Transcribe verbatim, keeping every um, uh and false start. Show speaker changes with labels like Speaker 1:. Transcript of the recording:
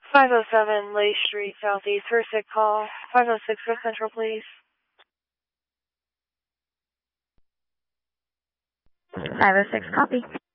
Speaker 1: five oh seven Lay Street, Southeast, for a sick call. five oh six West Central, please.
Speaker 2: five oh six, copy.